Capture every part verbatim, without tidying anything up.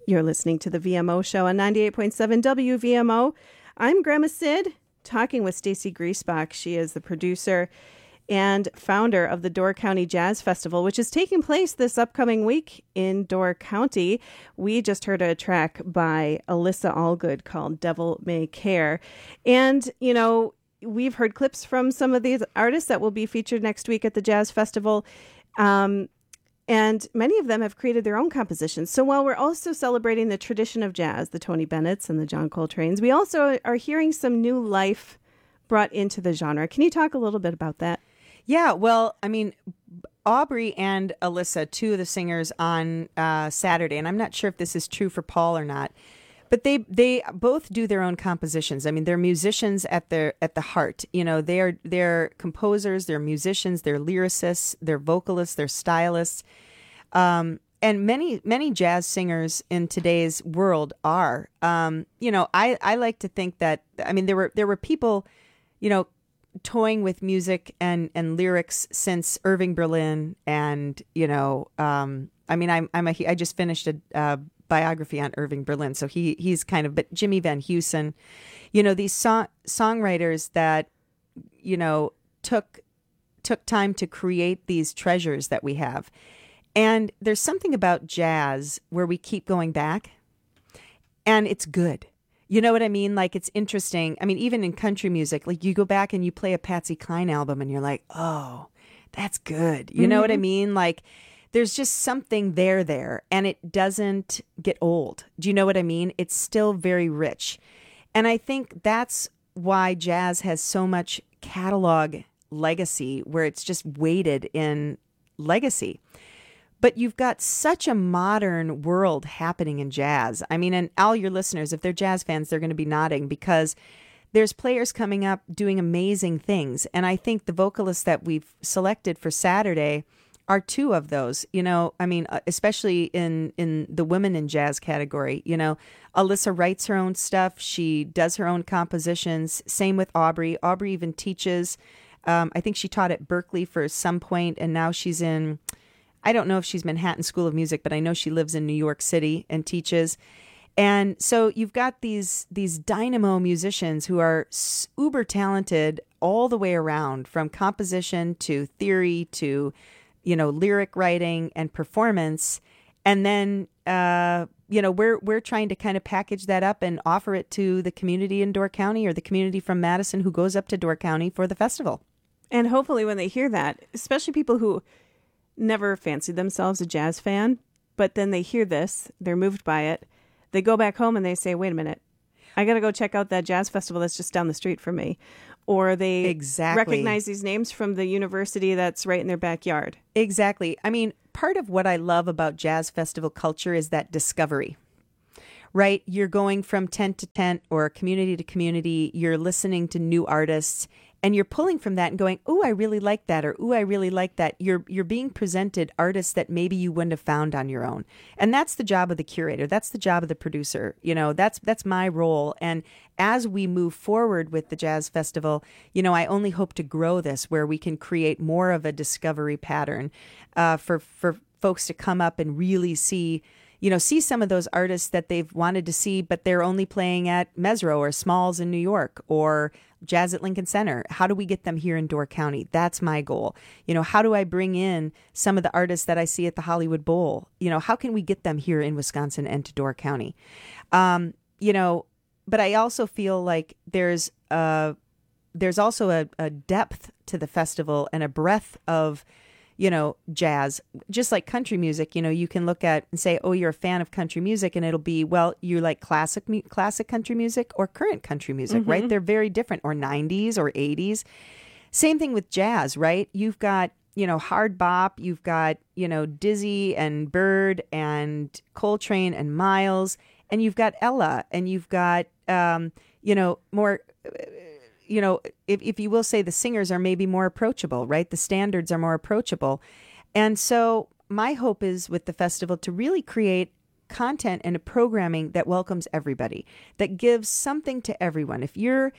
You're listening to the V M O Show on ninety-eight point seven W V M O. I'm Grandma Sid, talking with Stacy Griesbach. She is the producer and founder of the Door County Jazz Festival, which is taking place this upcoming week in Door County. We just heard a track by Alyssa Allgood called Devil May Care. And, you know, we've heard clips from some of these artists that will be featured next week at the Jazz Festival. Um, And many of them have created their own compositions. So while we're also celebrating the tradition of jazz, the Tony Bennett's and the John Coltrane's, we also are hearing some new life brought into the genre. Can you talk a little bit about that? Yeah, well, I mean, Aubrey and Alyssa, two of the singers on uh, Saturday, and I'm not sure if this is true for Paul or not, but they they both do their own compositions. I mean, they're musicians at their at the heart. You know, they're they're composers, they're musicians, they're lyricists, they're vocalists, they're stylists, um, and many many jazz singers in today's world are. Um, you know, I I like to think that I mean there were there were people, you know, toying with music and and lyrics since Irving Berlin, and you know, um, I mean, I'm I'm a I just finished a. Uh, biography on Irving Berlin. So he he's kind of, but Jimmy Van Heusen, you know, these song, songwriters that, you know, took took time to create these treasures that we have. And there's something about jazz where we keep going back and it's good. You know what I mean? Like, it's interesting. I mean, even in country music, like you go back and you play a Patsy Cline album and you're like, oh, that's good. You mm-hmm. know what I mean? Like, there's just something there there, and it doesn't get old. Do you know what I mean? It's still very rich. And I think that's why jazz has so much catalog legacy, where it's just weighted in legacy. But you've got such a modern world happening in jazz. I mean, and all your listeners, if they're jazz fans, they're going to be nodding, because there's players coming up doing amazing things. And I think the vocalists that we've selected for Saturday are two of those, you know, I mean, especially in, in the women in jazz category. You know, Alyssa writes her own stuff. She does her own compositions. Same with Aubrey. Aubrey even teaches. Um, I think she taught at Berkeley for some point, and now she's in, I don't know if she's Manhattan School of Music, but I know she lives in New York City and teaches. And so you've got these these dynamo musicians who are uber talented all the way around, from composition to theory to, you know, lyric writing and performance. And then, uh, you know, we're we're trying to kind of package that up and offer it to the community in Door County, or the community from Madison who goes up to Door County for the festival. And hopefully when they hear that, especially people who never fancied themselves a jazz fan, but then they hear this, they're moved by it, they go back home and they say, wait a minute, I got to go check out that jazz festival that's just down the street from me. Or they exactly. recognize these names from the university that's right in their backyard. Exactly. I mean, part of what I love about jazz festival culture is that discovery, right? You're going from tent to tent or community to community. You're listening to new artists, and you're pulling from that and going, "Ooh, I really like that," or "Ooh, I really like that." You're you're being presented artists that maybe you wouldn't have found on your own, and that's the job of the curator. That's the job of the producer. You know, that's that's my role. And as we move forward with the Jazz Festival, you know, I only hope to grow this, where we can create more of a discovery pattern uh, for for folks to come up and really see. You know, see some of those artists that they've wanted to see, but they're only playing at Mesro or Smalls in New York, or Jazz at Lincoln Center. How do we get them here in Door County? That's my goal. You know, how do I bring in some of the artists that I see at the Hollywood Bowl? You know, how can we get them here in Wisconsin and to Door County? Um, you know, but I also feel like there's a, there's also a, a depth to the festival and a breadth of, you know, jazz, just like country music. You know, you can look at and say, oh, you're a fan of country music, and it'll be, well, you like classic mu- classic country music or current country music, mm-hmm. right? They're very different, or nineties or eighties. Same thing with jazz, right? You've got, you know, hard bop, you've got, you know, Dizzy and Bird and Coltrane and Miles, and you've got Ella, and you've got, um, you know, more... you know, if, if you will say, the singers are maybe more approachable, right? The standards are more approachable. And so my hope is with the festival to really create content and a programming that welcomes everybody, that gives something to everyone. If you're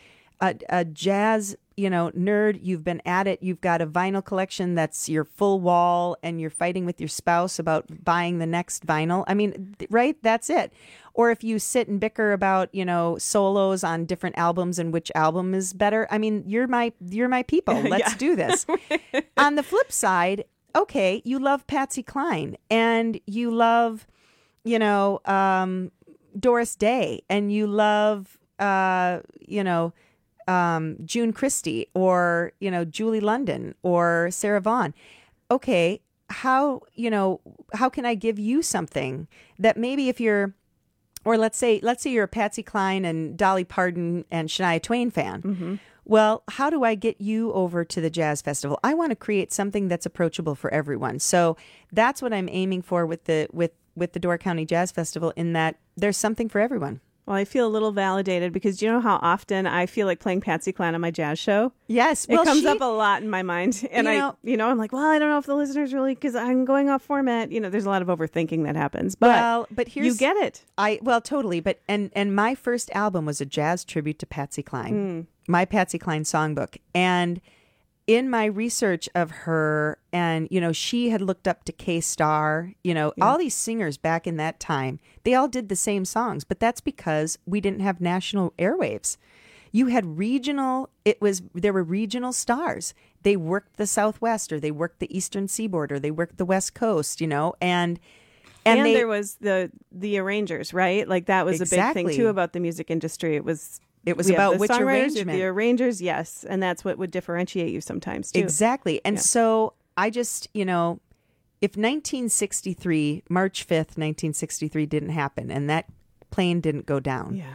a, a jazz, you know, nerd, you've been at it, you've got a vinyl collection that's your full wall and you're fighting with your spouse about buying the next vinyl. I mean, right? That's it. Or if you sit and bicker about, you know, solos on different albums and which album is better. I mean, you're my you're my people. Let's do this. On the flip side, okay, you love Patsy Cline and you love, you know, um, Doris Day and you love, uh, you know, um, June Christie or, you know, Julie London or Sarah Vaughan. Okay, how, you know, how can I give you something that maybe if you're, or let's say, let's say you're a Patsy Cline and Dolly Parton and Shania Twain fan. Mm-hmm. Well, how do I get you over to the Jazz Festival? I want to create something that's approachable for everyone. So that's what I'm aiming for with the with with the Door County Jazz Festival, in that there's something for everyone. Well, I feel a little validated because you know how often I feel like playing Patsy Cline on my jazz show? Yes. It well, comes she, up a lot in my mind. And you I, know, you know, I'm like, well, I don't know if the listeners really, because I'm going off format. You know, there's a lot of overthinking that happens. But, well, but here's, you get it. I Well, totally. But and, and my first album was a jazz tribute to Patsy Cline, mm. my Patsy Cline songbook. And in my research of her, and, you know, she had looked up to K-Star, you know, yeah. all these singers back in that time, they all did the same songs, but that's because we didn't have national airwaves. You had regional, it was, there were regional stars. They worked the Southwest, or they worked the Eastern Seaboard, or they worked the West Coast, you know, and And, and they, there was the the arrangers, right? Like that was exactly. a big thing too about the music industry. It was It was we about have the which songwriters, arrangement. The arrangers, yes. And that's what would differentiate you sometimes, too. Exactly. And yeah. so I just, you know, if nineteen sixty-three, March fifth, nineteen sixty-three didn't happen and that plane didn't go down, yeah.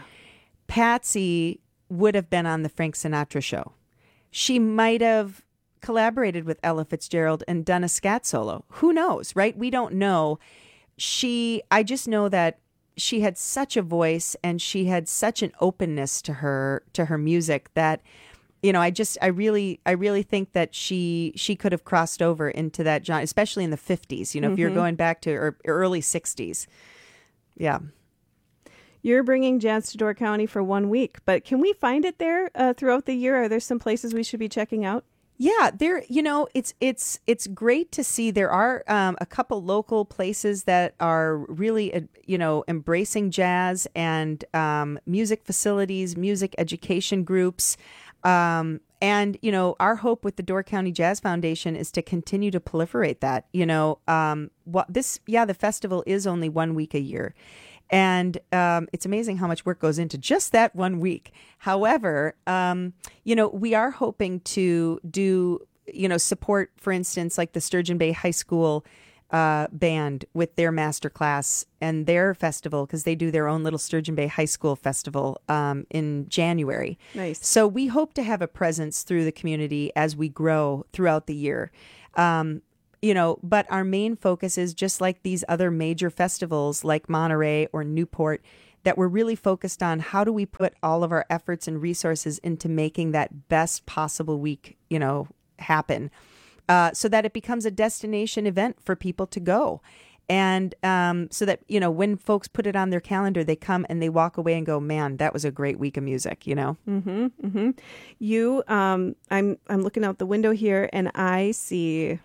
Patsy would have been on the Frank Sinatra show. She might have collaborated with Ella Fitzgerald and done a scat solo. Who knows, right? We don't know. She, I just know that she had such a voice and she had such an openness to her to her music that, you know, I just I really I really think that she she could have crossed over into that genre, especially in the fifties, you know, mm-hmm. if you're going back to or early sixties. Yeah. You're bringing Jazz to Door County for one week, but can we find it there uh, throughout the year? Are there some places we should be checking out? Yeah, there, you know, it's it's it's great to see. There are um, a couple local places that are really, uh, you know, embracing jazz and um, music facilities, music education groups. Um, and, you know, our hope with the Door County Jazz Foundation is to continue to proliferate that. You know, um, what this, yeah, the festival is only one week a year. And um, it's amazing how much work goes into just that one week. However, um, you know, we are hoping to do, you know, support, for instance, like the Sturgeon Bay High School uh, band with their masterclass and their festival, because they do their own little Sturgeon Bay High School festival um, in January. Nice. So we hope to have a presence through the community as we grow throughout the year. Um, You know, but our main focus is just like these other major festivals like Monterey or Newport, that we're really focused on how do we put all of our efforts and resources into making that best possible week, you know, happen uh, so that it becomes a destination event for people to go. And um, so that, you know, when folks put it on their calendar, they come and they walk away and go, man, that was a great week of music, you know? Mm-hmm, mm-hmm. You, um, I'm, I'm looking out the window here and I see...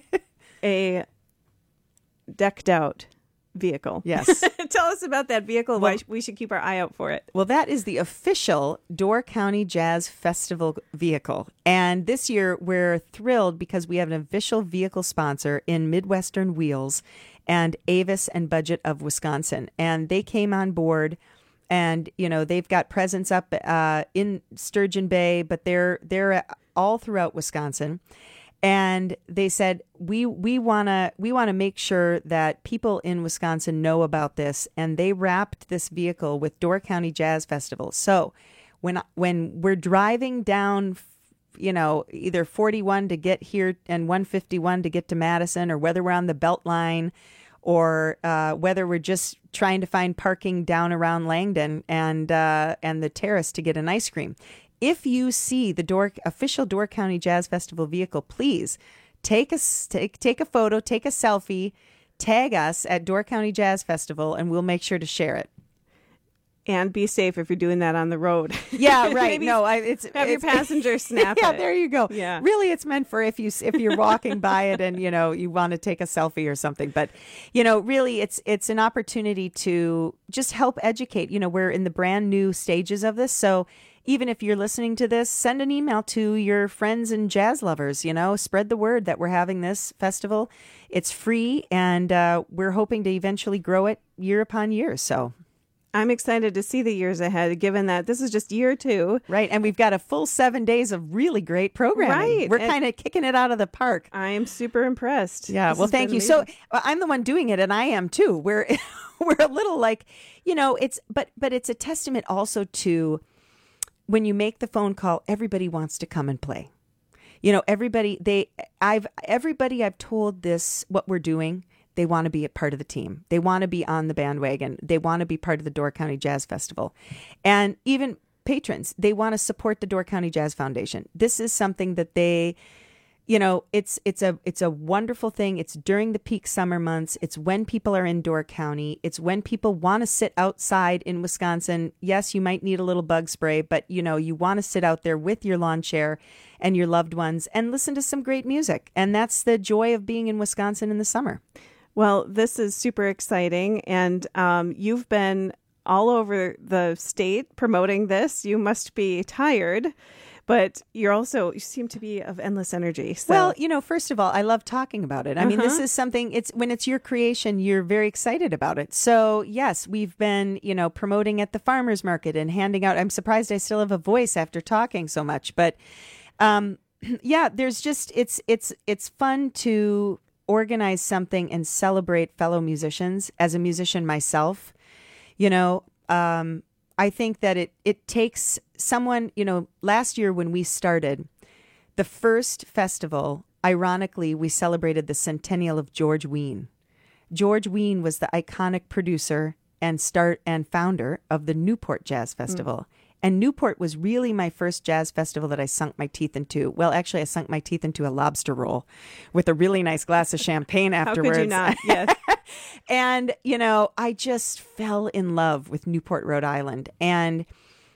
a decked out vehicle. Yes. Tell us about that vehicle. Well, Why we should keep our eye out for it. Well, that is the official Door County Jazz Festival vehicle. And this year we're thrilled because we have an official vehicle sponsor in Midwestern Wheels and Avis and Budget of Wisconsin. And they came on board and, you know, they've got presence up uh, in Sturgeon Bay, but they're they're all throughout Wisconsin. And they said, we we want to we want to make sure that people in Wisconsin know about this. And they wrapped this vehicle with Door County Jazz Festival. So when when we're driving down, you know, either forty-one to get here and one fifty-one to get to Madison, or whether we're on the Beltline, or uh, whether we're just trying to find parking down around Langdon and uh, and the Terrace to get an ice cream. If you see the Door, official Door County Jazz Festival vehicle, please take a, take, take a photo, take a selfie, tag us at Door County Jazz Festival, and we'll make sure to share it. And be safe if you're doing that on the road. Yeah, right. Maybe no, I, it's have it's, your passenger snap yeah, it. there you go. Yeah. Really, it's meant for if you if you're walking by it and you know you want to take a selfie or something. But you know, really, it's it's an opportunity to just help educate. You know, we're in the brand new stages of this, so even if you're listening to this, send an email to your friends and jazz lovers. You know, spread the word that we're having this festival. It's free, and uh, we're hoping to eventually grow it year upon year. So. I'm excited to see the years ahead, given that this is just year two. Right. And we've got a full seven days of really great programming. Right. We're And kind of kicking it out of the park. I am super impressed. Yeah. This Well, has thank been you. So amazing. uh, I'm the one doing it, and I am too. We're we're a little like, you know, it's but but it's a testament also to when you make the phone call, everybody wants to come and play. You know, everybody they I've everybody I've told this what we're doing. They want to be a part of the team. They want to be on the bandwagon. They want to be part of the Door County Jazz Festival. And even patrons, they want to support the Door County Jazz Foundation. This is something that they, you know, it's it's a it's a wonderful thing. It's during the peak summer months. It's when people are in Door County. It's when people want to sit outside in Wisconsin. Yes, you might need a little bug spray, but you know, you want to sit out there with your lawn chair and your loved ones and listen to some great music. And that's the joy of being in Wisconsin in the summer. Well, this is super exciting. And um, you've been all over the state promoting this. You must be tired, but you're also, you seem to be of endless energy. So. Well, you know, first of all, I love talking about it. I uh-huh. mean, this is something, it's when it's your creation, you're very excited about it. So yes, we've been, you know, promoting at the farmer's market and handing out, I'm surprised I still have a voice after talking so much, but um, yeah, there's just, it's, it's, it's fun to organize something and celebrate fellow musicians. As a musician myself, you know, um, I think that it, it takes someone, you know, last year when we started the first festival, ironically, we celebrated the centennial of George Wein. George Wein was the iconic producer and start and founder of the Newport Jazz Festival. Mm. And Newport was really my first jazz festival that I sunk my teeth into. Well, actually, I sunk my teeth into a lobster roll with a really nice glass of champagne afterwards. How could you not? Yes. And, you know, I just fell in love with Newport, Rhode Island. And,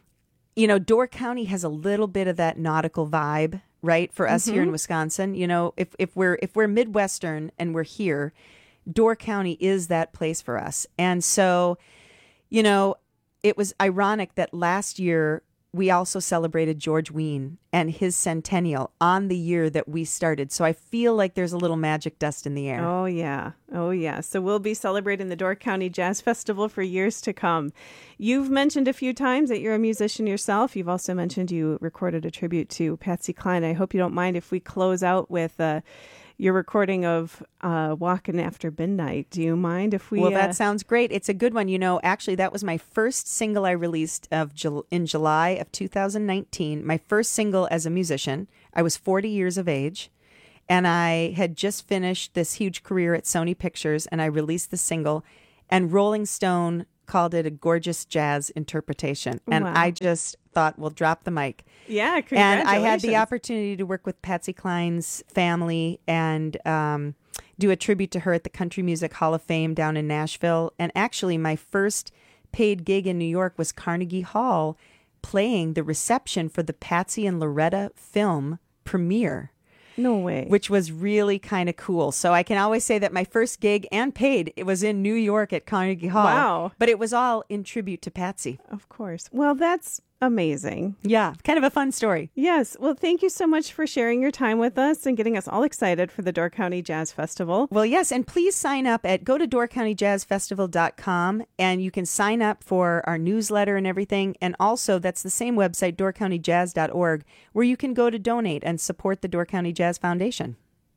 you know, Door County has a little bit of that nautical vibe, right, for us mm-hmm. here in Wisconsin. You know, if, if we're if we're Midwestern and we're here, Door County is that place for us. And so, you know, it was ironic that last year we also celebrated George Wein and his centennial on the year that we started. So I feel like there's a little magic dust in the air. Oh, yeah. Oh, yeah. So we'll be celebrating the Door County Jazz Festival for years to come. You've mentioned a few times that you're a musician yourself. You've also mentioned you recorded a tribute to Patsy Cline. I hope you don't mind if we close out with uh, your recording of uh, Walking After Midnight. Do you mind if we... Well, that uh... sounds great. It's a good one. You know, actually, that was my first single I released of Ju- in July of two thousand nineteen. My first single as a musician. I was forty years of age, and I had just finished this huge career at Sony Pictures, and I released the single, and Rolling Stone called it a gorgeous jazz interpretation. And wow. I just thought, well, drop the mic. Yeah, congratulations. And I had the opportunity to work with Patsy Cline's family and um, do a tribute to her at the Country Music Hall of Fame down in Nashville. And actually, my first paid gig in New York was Carnegie Hall, playing the reception for the Patsy and Loretta film premiere. No way. Which was really kind of cool. So I can always say that my first gig and paid, it was in New York at Carnegie Hall. Wow. But it was all in tribute to Patsy. Of course. Well, that's amazing. Yeah, kind of a fun story. Yes. Well, thank you so much for sharing your time with us and getting us all excited for the Door County Jazz Festival. Well, yes. And please sign up at go to door county jazz festival dot com and you can sign up for our newsletter and everything. And also, that's the same website, door county jazz dot org, where you can go to donate and support the Door County Jazz Foundation.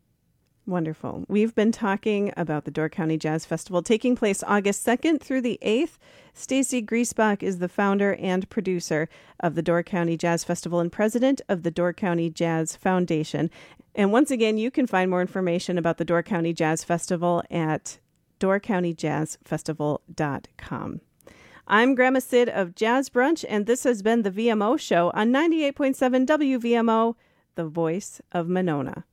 Wonderful. We've been talking about the Door County Jazz Festival taking place August second through the eighth. Stacy Griesbach is the founder and producer of the Door County Jazz Festival and president of the Door County Jazz Foundation. And once again, you can find more information about the Door County Jazz Festival at door county jazz festival dot com. I'm Grandma Sid of Jazz Brunch, and this has been the V M O Show on ninety-eight point seven W V M O, the voice of Monona.